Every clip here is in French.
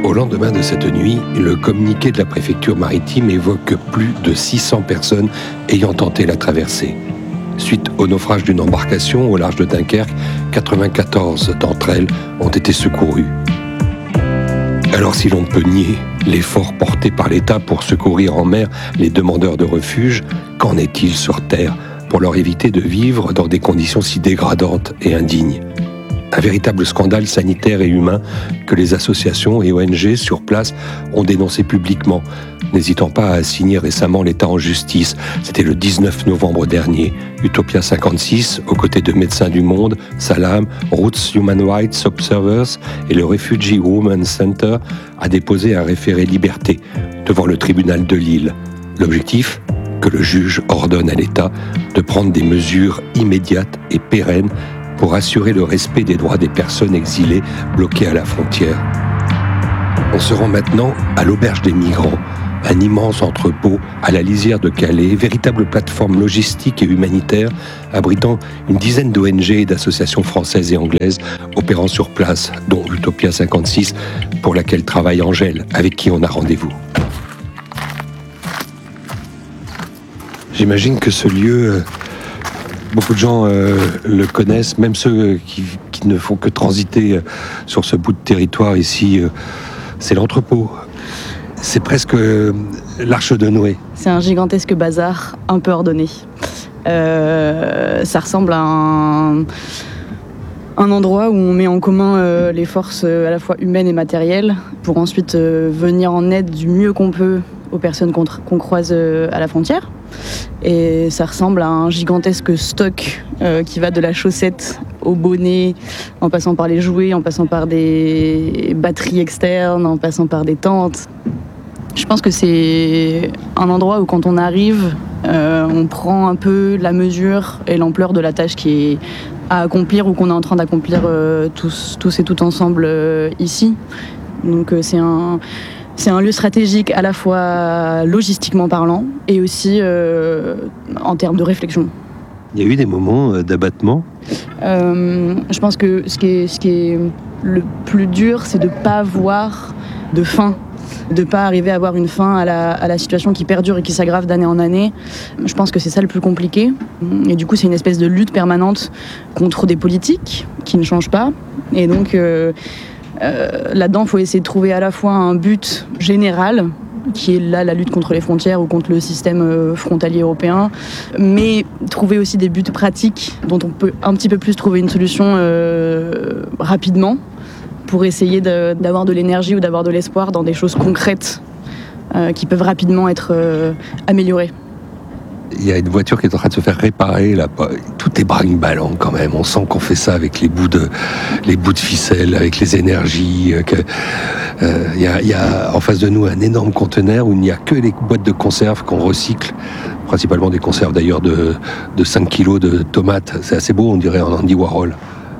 Au lendemain de cette nuit, le communiqué de la préfecture maritime évoque plus de 600 personnes ayant tenté la traversée. Suite au naufrage d'une embarcation au large de Dunkerque, 94 d'entre elles ont été secourues. Alors si l'on peut nier l'effort porté par l'État pour secourir en mer les demandeurs de refuge, qu'en est-il sur terre pour leur éviter de vivre dans des conditions si dégradantes et indignes ? Un véritable scandale sanitaire et humain que les associations et ONG sur place ont dénoncé publiquement, n'hésitant pas à assigner récemment l'État en justice. C'était le 19 novembre dernier. Utopia 56, aux côtés de Médecins du Monde, Salam, Roots Human Rights Observers et le Refugee Women's Center, a déposé un référé liberté devant le tribunal de Lille. L'objectif ? Que le juge ordonne à l'État de prendre des mesures immédiates et pérennes pour assurer le respect des droits des personnes exilées bloquées à la frontière. On se rend maintenant à l'Auberge des Migrants, un immense entrepôt à la lisière de Calais, véritable plateforme logistique et humanitaire abritant une dizaine d'ONG et d'associations françaises et anglaises opérant sur place, dont Utopia 56, pour laquelle travaille Angèle, avec qui on a rendez-vous. J'imagine que ce lieu... Beaucoup de gens le connaissent, même ceux qui ne font que transiter sur ce bout de territoire ici. C'est l'entrepôt. C'est presque l'arche de Noé. C'est un gigantesque bazar un peu ordonné. Ça ressemble à un endroit où on met en commun les forces à la fois humaines et matérielles pour ensuite venir en aide du mieux qu'on peut aux personnes qu'on croise à la frontière. Et ça ressemble à un gigantesque stock qui va de la chaussette au bonnet, en passant par les jouets, en passant par des batteries externes, en passant par des tentes. Je pense que c'est un endroit où quand on arrive, on prend un peu la mesure et l'ampleur de la tâche qui est à accomplir ou qu'on est en train d'accomplir tous et toutes ensemble ici. Donc c'est un lieu stratégique à la fois logistiquement parlant et aussi en termes de réflexion. Il y a eu des moments d'abattement ? Je pense que ce qui est le plus dur, c'est de ne pas avoir de fin, de ne pas arriver à avoir une fin à la situation qui perdure et qui s'aggrave d'année en année. Je pense que c'est ça le plus compliqué. Et du coup, c'est une espèce de lutte permanente contre des politiques qui ne changent pas. Et donc... là-dedans, il faut essayer de trouver à la fois un but général, qui est là la lutte contre les frontières ou contre le système frontalier européen, mais trouver aussi des buts pratiques dont on peut un petit peu plus trouver une solution rapidement pour essayer d'avoir de l'énergie ou d'avoir de l'espoir dans des choses concrètes qui peuvent rapidement être améliorées. Il y a une voiture qui est en train de se faire réparer là. Tout est brinque-ballant quand même. On sent qu'on fait ça avec les bouts de ficelle, avec les énergies. Il y a en face de nous un énorme conteneur où il n'y a que les boîtes de conserve qu'on recycle, principalement des conserves d'ailleurs de 5 kilos de tomates. C'est assez beau, on dirait un Andy Warhol.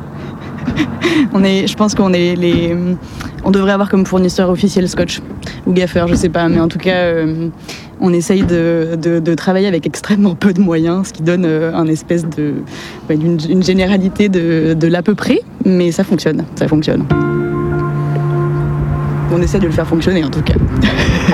Je pense on devrait avoir comme fournisseur officiel Scotch ou Gaffer, je sais pas, mais en tout cas on essaye de travailler avec extrêmement peu de moyens, ce qui donne un espèce une généralité de l'à peu près, mais ça fonctionne. On essaie de le faire fonctionner en tout cas.